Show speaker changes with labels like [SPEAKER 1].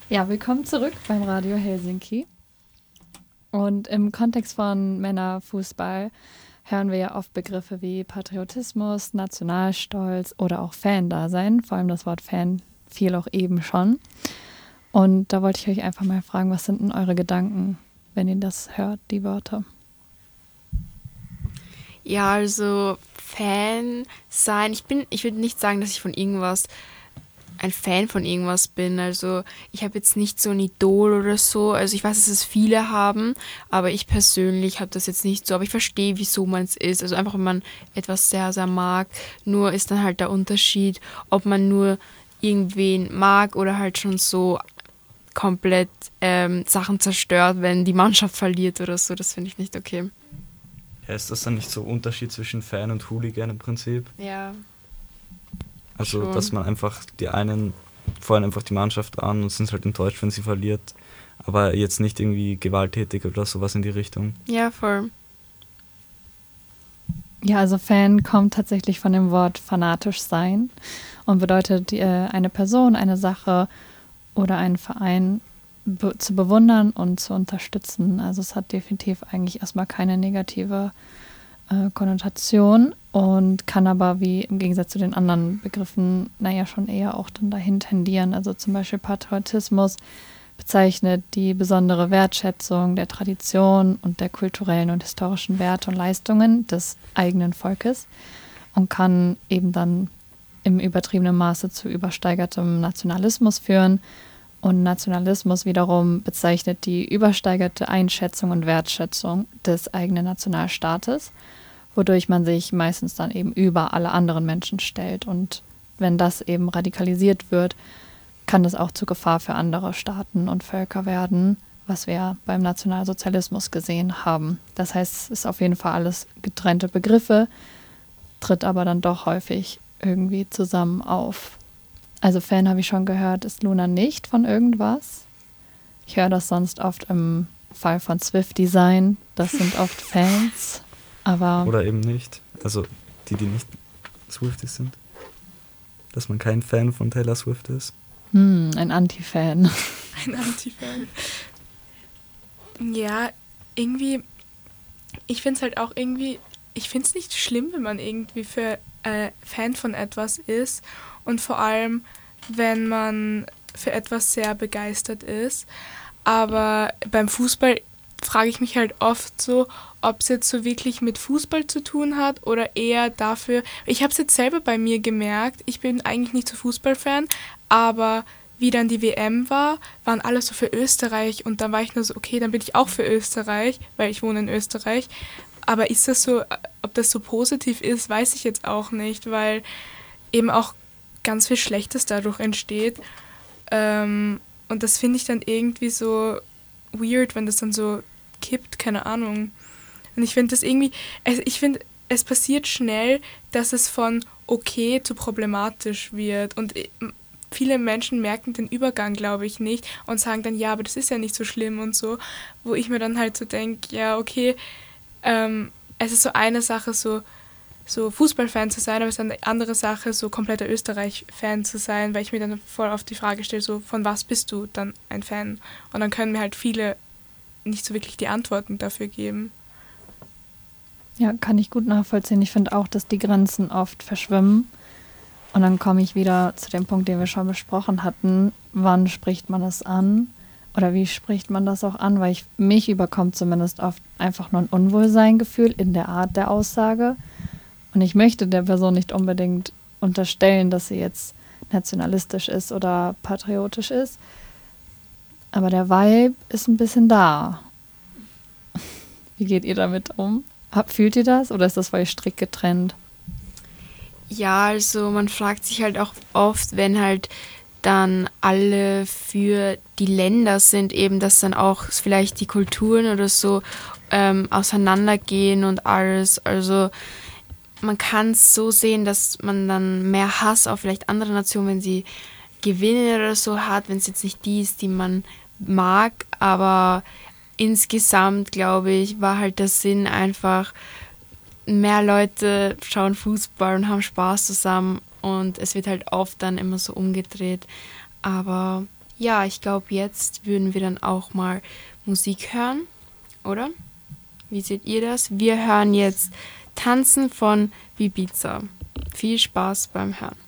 [SPEAKER 1] Ja, willkommen zurück beim Radio Helsinki. Und im Kontext von Männerfußball hören wir ja oft Begriffe wie Patriotismus, Nationalstolz oder auch Fan-Dasein. Vor allem das Wort Fan fiel auch eben schon. Und da wollte ich euch einfach mal fragen, was sind denn eure Gedanken, wenn ihr das hört, die Wörter?
[SPEAKER 2] Ja, also Fan sein. Ich würde nicht sagen, dass ich von irgendwas ein Fan von irgendwas bin. Also ich habe jetzt nicht so ein Idol oder so. Also ich weiß, dass es viele haben, aber ich persönlich habe das jetzt nicht so. Aber ich verstehe, wieso man es ist. Also einfach, wenn man etwas sehr, sehr mag. Nur ist dann halt der Unterschied, ob man nur irgendwen mag oder halt schon so komplett Sachen zerstört, wenn die Mannschaft verliert oder so. Das finde ich nicht okay.
[SPEAKER 3] Ja, ist das dann nicht so Unterschied zwischen Fan und Hooligan im Prinzip?
[SPEAKER 2] Ja,
[SPEAKER 3] Also,
[SPEAKER 2] schon.
[SPEAKER 3] dass man einfach, die einen feuern einfach die Mannschaft an und sind halt enttäuscht, wenn sie verliert, aber jetzt nicht irgendwie gewalttätig oder sowas in die Richtung.
[SPEAKER 2] Ja, voll.
[SPEAKER 1] Ja, also Fan kommt tatsächlich von dem Wort fanatisch sein und bedeutet, eine Person, eine Sache oder einen Verein zu bewundern und zu unterstützen. Also es hat definitiv eigentlich erstmal keine negative Konnotation und kann aber wie im Gegensatz zu den anderen Begriffen, naja, schon eher auch dann dahin tendieren. Also zum Beispiel Patriotismus bezeichnet die besondere Wertschätzung der Tradition und der kulturellen und historischen Werte und Leistungen des eigenen Volkes und kann eben dann im übertriebenen Maße zu übersteigertem Nationalismus führen. Und Nationalismus wiederum bezeichnet die übersteigerte Einschätzung und Wertschätzung des eigenen Nationalstaates, wodurch man sich meistens dann eben über alle anderen Menschen stellt. Und wenn das eben radikalisiert wird, kann das auch zur Gefahr für andere Staaten und Völker werden, was wir beim Nationalsozialismus gesehen haben. Das heißt, es ist auf jeden Fall alles getrennte Begriffe, tritt aber dann doch häufig irgendwie zusammen auf. Also Fan habe ich schon gehört, ist Luna nicht von irgendwas. Ich höre das sonst oft im Fall von Swift Design. Das sind oft Fans. Aber
[SPEAKER 3] Oder eben nicht. Also, die nicht Swifties sind. Dass man kein Fan von Taylor Swift ist.
[SPEAKER 1] ein Anti-Fan.
[SPEAKER 4] Ein Anti-Fan. Ja, irgendwie, ich finde es halt auch irgendwie, ich finde es nicht schlimm, wenn man irgendwie für Fan von etwas ist und vor allem, wenn man für etwas sehr begeistert ist. Aber beim Fußball frage ich mich halt oft so, ob es jetzt so wirklich mit Fußball zu tun hat oder eher dafür. Ich habe es jetzt selber bei mir gemerkt, ich bin eigentlich nicht so Fußballfan, aber wie dann die WM war, waren alle so für Österreich und dann war ich nur so, okay, dann bin ich auch für Österreich, weil ich wohne in Österreich. Aber ist das so, ob das so positiv ist, weiß ich jetzt auch nicht, weil eben auch ganz viel Schlechtes dadurch entsteht. Und das finde ich dann irgendwie so weird, wenn das dann so kippt, keine Ahnung. Und ich finde das irgendwie, ich finde, es passiert schnell, dass es von okay zu problematisch wird. Und viele Menschen merken den Übergang, glaube ich, nicht und sagen dann, ja, aber das ist ja nicht so schlimm und so. Wo ich mir dann halt so denke, ja, okay, es ist so eine Sache, so Fußballfan zu sein, aber es ist eine andere Sache, so kompletter Österreich-Fan zu sein, weil ich mir dann voll auf die Frage stelle, so von was bist du dann ein Fan? Und dann können mir halt viele nicht so wirklich die Antworten dafür geben.
[SPEAKER 1] Ja, kann ich gut nachvollziehen. Ich finde auch, dass die Grenzen oft verschwimmen. Und dann komme ich wieder zu dem Punkt, den wir schon besprochen hatten. Wann spricht man es an? Oder wie spricht man das auch an? Weil mich überkommt zumindest oft einfach nur ein Unwohlseingefühl in der Art der Aussage. Und ich möchte der Person nicht unbedingt unterstellen, dass sie jetzt nationalistisch ist oder patriotisch ist. Aber der Vibe ist ein bisschen da. Wie geht ihr damit um? Fühlt ihr das oder ist das für euch strikt getrennt?
[SPEAKER 2] Ja, also man fragt sich halt auch oft, wenn halt dann alle für die Länder sind, eben, dass dann auch vielleicht die Kulturen oder so auseinandergehen und alles. Also man kann es so sehen, dass man dann mehr Hass auf vielleicht andere Nationen, wenn sie gewinnen oder so hat, wenn es jetzt nicht die ist, die man mag, aber insgesamt, glaube ich, war halt der Sinn einfach, mehr Leute schauen Fußball und haben Spaß zusammen und es wird halt oft dann immer so umgedreht. Aber Ja, ich glaube, jetzt würden wir dann auch mal Musik hören, oder? Wie seht ihr das? Wir hören jetzt Tanzen von Ibiza. Viel Spaß beim Hören.